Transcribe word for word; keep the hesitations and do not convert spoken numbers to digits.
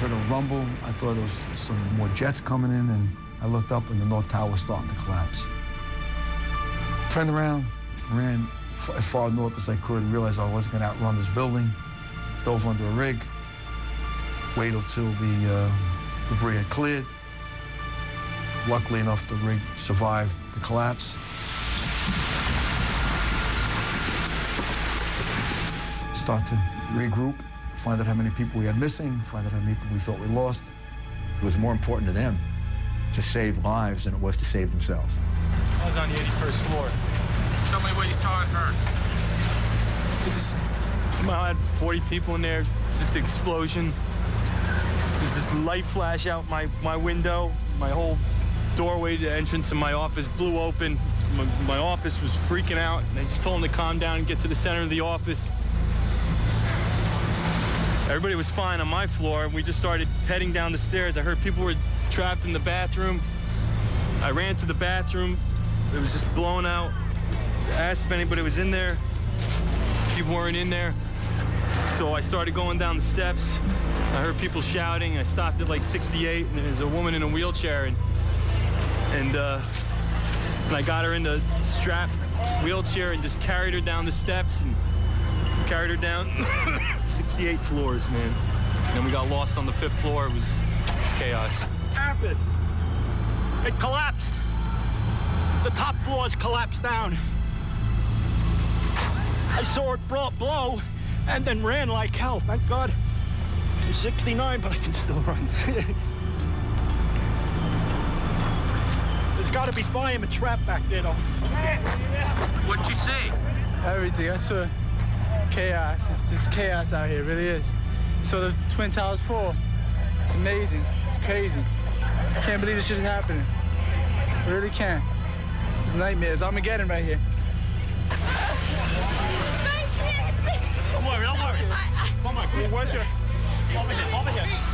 heard a rumble. I thought it was some more jets coming in, and I looked up, and the North Tower was starting to collapse. Turned around, ran as far north as I could, realized I wasn't going to outrun this building, dove under a rig, waited until the uh, debris had cleared. Luckily enough, the rig survived the collapse. Start to regroup, find out how many people we had missing, find out how many people we thought we lost. It was more important to them to save lives than it was to save themselves. I was on the eighty-first floor. Tell me what you saw and heard. It just, I had forty people in there, just an explosion. There's a light flash out my, my window. My whole doorway to the entrance of my office blew open. My, my office was freaking out. And I just told them to calm down and get to the center of the office. Everybody was fine on my floor, and we just started heading down the stairs. I heard people were trapped in the bathroom. I ran to the bathroom. It was just blown out. I asked if anybody was in there. People weren't in there. So I started going down the steps. I heard people shouting. I stopped at like sixty-eight, and there's a woman in a wheelchair, and and, uh, and I got her in the strap wheelchair and just carried her down the steps and carried her down sixty-eight floors, man. And then we got lost on the fifth floor. It was, it was chaos. Happened. It collapsed. The top floors collapsed down. I saw it blow, blow and then ran like hell. Thank God. I'm sixty-nine, but I can still run. There's got to be firemen trapped back there, though. What'd you see? Everything. I saw chaos. It's just chaos out here. It really is. So the Twin Towers fall. It's amazing. It's crazy. I can't believe this shit is happening. I really can't. It's nightmares. Armageddon right here. Don't worry, don't worry. Come on, where's your... Over here, over here.